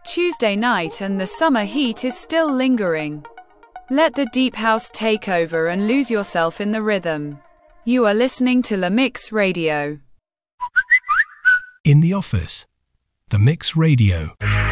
Tuesday night and the summer heat is still lingering. Let the deep house take over and lose yourself in the rhythm. You are listening to La Mix Radio. In the office. The Mix Radio.